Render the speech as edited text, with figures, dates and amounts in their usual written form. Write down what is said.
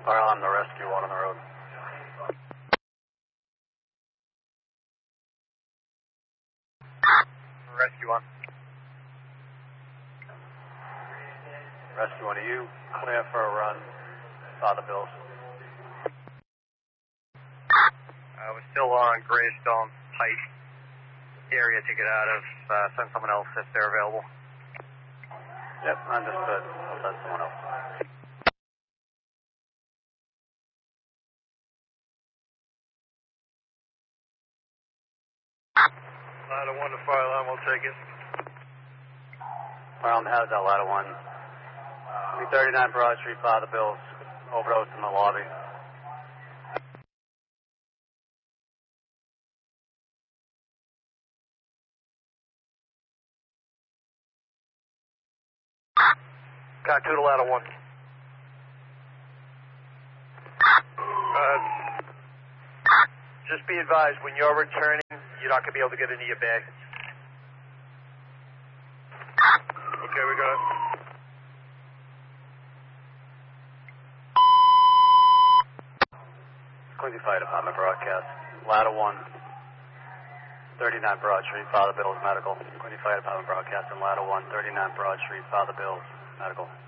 Fire alarm to rescue one on the road. Rescue one. Rescue one, are you clear for a run? Father Bills. We're still on Greystone, tight area to get out of. Send someone else if they're available. Yep, understood. I'll send someone else. Ladder 1 to fire alarm, we'll take it. Fire alarm has that ladder 1. 39 Broad Street, Father Bills. Overdose in the lobby. Got 2 to ladder 1. Just be advised, when you're returning, you're not going to be able to get into your bag. Okay, we got it. Quincy Fire Department broadcast. Ladder 1, 39 Broad Street, Father Bills Medical. Quincy Fire Department broadcast in Ladder 1, 39 Broad Street, Father Bills Medical.